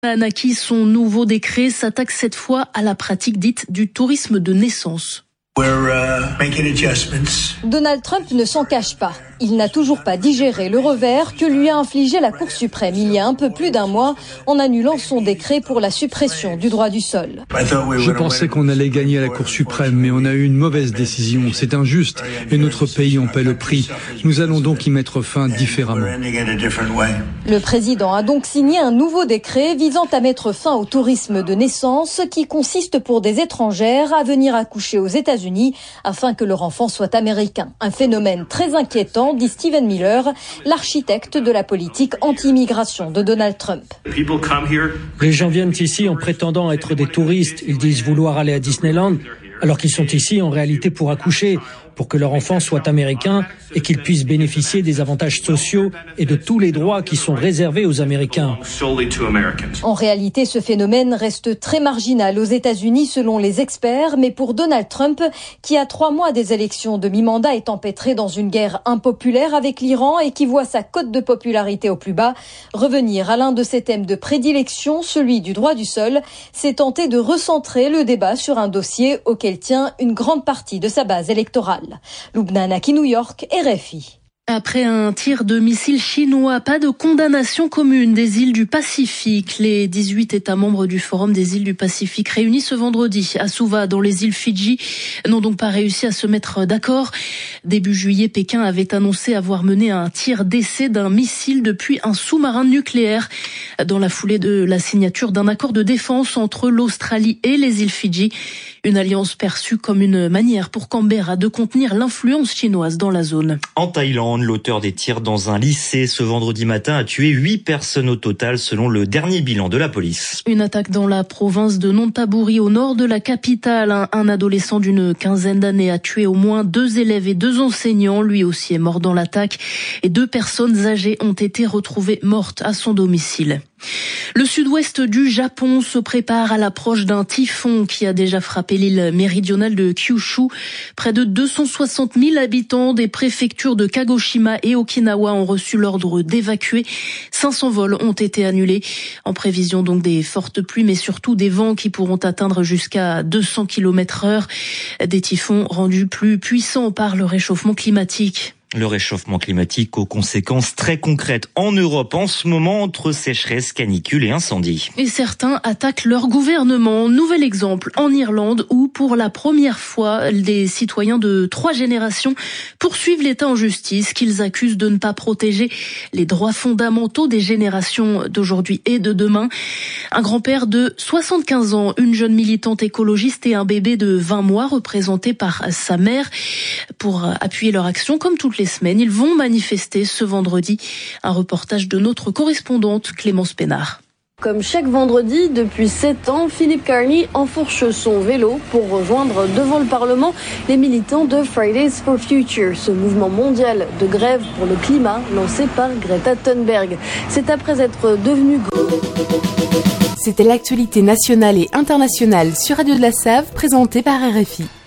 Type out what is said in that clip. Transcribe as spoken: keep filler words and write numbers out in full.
Anaki, son nouveau décret s'attaque cette fois à la pratique dite du tourisme de naissance. Donald Trump ne s'en cache pas. Il n'a toujours pas digéré le revers que lui a infligé la Cour suprême il y a un peu plus d'un mois en annulant son décret pour la suppression du droit du sol. Je pensais qu'on allait gagner à la Cour suprême, mais on a eu une mauvaise décision. C'est injuste et notre pays en paie le prix. Nous allons donc y mettre fin différemment. Le président a donc signé un nouveau décret visant à mettre fin au tourisme de naissance qui consiste pour des étrangères à venir accoucher aux États-Unis afin que leur enfant soit américain. Un phénomène très inquiétant, dit Stephen Miller, l'architecte de la politique anti-immigration de Donald Trump. Les gens viennent ici en prétendant être des touristes. Ils disent vouloir aller à Disneyland, alors qu'ils sont ici en réalité pour accoucher, pour que leur enfant soit américain et qu'ils puissent bénéficier des avantages sociaux et de tous les droits qui sont réservés aux Américains. En réalité, ce phénomène reste très marginal aux États-Unis selon les experts, mais pour Donald Trump, qui à trois mois des élections de mi-mandat est empêtré dans une guerre impopulaire avec l'Iran et qui voit sa cote de popularité au plus bas, revenir à l'un de ses thèmes de prédilection, celui du droit du sol, c'est tenter de recentrer le débat sur un dossier auquel tient une grande partie de sa base électorale. Lubna Anaki, New York, R F I. Après un tir de missile chinois, pas de condamnation commune des îles du Pacifique. Les dix-huit États membres du Forum des îles du Pacifique réunis ce vendredi à Suva, dans les îles Fidji, n'ont donc pas réussi à se mettre d'accord. Début juillet, Pékin avait annoncé avoir mené un tir d'essai d'un missile depuis un sous-marin nucléaire dans la foulée de la signature d'un accord de défense entre l'Australie et les îles Fidji. Une alliance perçue comme une manière pour Canberra de contenir l'influence chinoise dans la zone. En Thaïlande, l'auteur des tirs dans un lycée ce vendredi matin a tué huit personnes au total selon le dernier bilan de la police. Une attaque dans la province de Nonthaburi au nord de la capitale. Un, un adolescent d'une quinzaine d'années a tué au moins deux élèves et deux enseignants. Lui aussi est mort dans l'attaque et deux personnes âgées ont été retrouvées mortes à son domicile. Le sud-ouest du Japon se prépare à l'approche d'un typhon qui a déjà frappé l'île méridionale de Kyushu. Près de deux cent soixante mille habitants des préfectures de Kagoshima et Okinawa ont reçu l'ordre d'évacuer. cinq cents vols ont été annulés en prévision donc des fortes pluies, mais surtout des vents qui pourront atteindre jusqu'à deux cents kilomètres heure. Des typhons rendus plus puissants par le réchauffement climatique. Le réchauffement climatique aux conséquences très concrètes en Europe en ce moment entre sécheresse, canicule et incendie. Et certains attaquent leur gouvernement. Nouvel exemple en Irlande où pour la première fois des citoyens de trois générations poursuivent l'État en justice qu'ils accusent de ne pas protéger les droits fondamentaux des générations d'aujourd'hui et de demain. Un grand-père de soixante-quinze ans, une jeune militante écologiste et un bébé de vingt mois représenté par sa mère. Pour appuyer leur action, comme toutes les semaines, ils vont manifester ce vendredi. Un reportage de notre correspondante Clémence Pénard. Comme chaque vendredi, depuis sept ans, Philip Carney enfourche son vélo pour rejoindre devant le Parlement les militants de Fridays for Future, ce mouvement mondial de grève pour le climat lancé par Greta Thunberg. C'est après être devenu... C'était l'actualité nationale et internationale sur Radio de la Save, présentée par R F I.